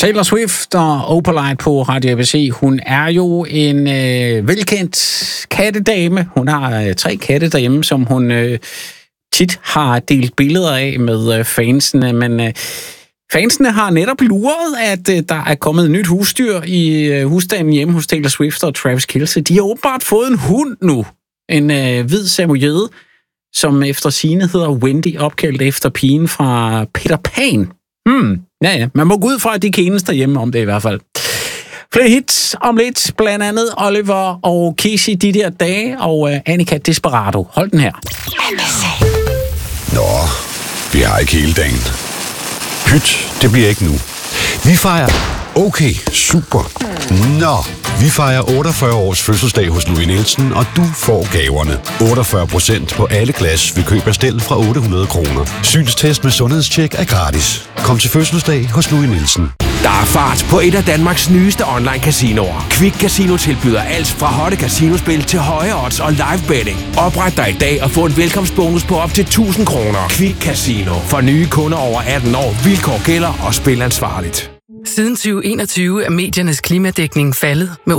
Taylor Swift og Opalite på Radio ABC. Hun er jo en velkendt kattedame. Hun har 3 katte derhjemme, som hun tit har delt billeder af med fansene. Men fansene har netop luret, at der er kommet et nyt husdyr i husstanden hjemme hos Taylor Swift og Travis Kelce. De har åbenbart fået en hund nu. En hvid samoyede, som efter sigende hedder Wendy, opkaldt efter pigen fra Peter Pan. Ja. Man må gå ud fra, at de kan enes derhjemme om det i hvert fald. Flere hits om lidt, blandt andet Oliver og Casey de der dage, og Annika Desperado. Hold den her. Nå, vi har ikke hele dagen. Pyt, det bliver ikke nu. Vi fejrer... Okay, super. Nå, vi fejrer 48 års fødselsdag hos Louis Nielsen, og du får gaverne. 48% på alle glas ved køb af stel fra 800 kroner. Synstest med sundhedstjek er gratis. Kom til fødselsdag hos Louis Nielsen. Der er fart på et af Danmarks nyeste online casinoer. Quick Casino tilbyder alt fra hotte casinospil til høje odds og live betting. Opret dig i dag og få en velkomstbonus på op til 1000 kroner. Quick Casino. For nye kunder over 18 år. Vilkår gælder og spil ansvarligt. Siden 2021 er mediernes klimadækning faldet med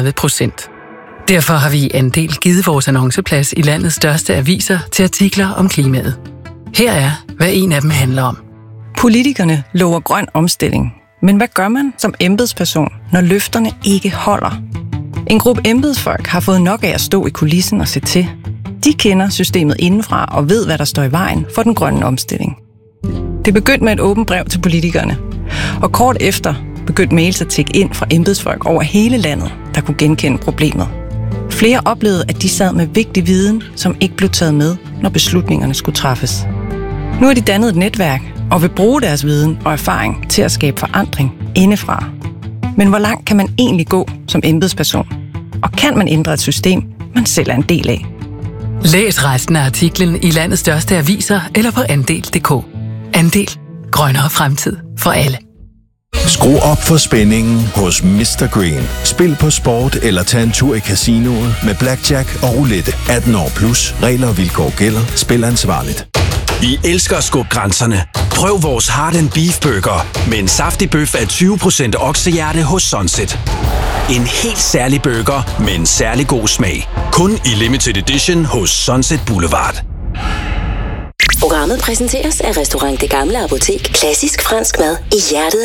38%. Derfor har vi i Andel givet vores annonceplads i landets største aviser til artikler om klimaet. Her er, hvad en af dem handler om. Politikerne lover grøn omstilling. Men hvad gør man som embedsperson, når løfterne ikke holder? En gruppe embedsfolk har fået nok af at stå i kulissen og se til. De kender systemet indenfra og ved, hvad der står i vejen for den grønne omstilling. Det begyndte med et åbent brev til politikerne. Og kort efter begyndte mails at tikke ind fra embedsfolk over hele landet, der kunne genkende problemet. Flere oplevede, at de sad med vigtig viden, som ikke blev taget med, når beslutningerne skulle træffes. Nu har de dannet et netværk og vil bruge deres viden og erfaring til at skabe forandring indefra. Men hvor langt kan man egentlig gå som embedsperson? Og kan man ændre et system, man selv er en del af? Læs resten af artiklen i landets største aviser eller på andel.dk. Andel. Grønnere fremtid for alle. Skru op for spændingen hos Mr. Green. Spil på sport eller tag en tur i casinoet med blackjack og roulette. 18 år plus. Regler og vilkår gælder. Spil ansvarligt. I elsker at skubbe grænserne. Prøv vores Heart & Beef Burger med en saftig bøf af 20% oksehjerte hos Sunset. En helt særlig burger med en særlig god smag. Kun i limited edition hos Sunset Boulevard. Programmet præsenteres af Restaurant Det Gamle Apotek. Klassisk fransk mad i hjertet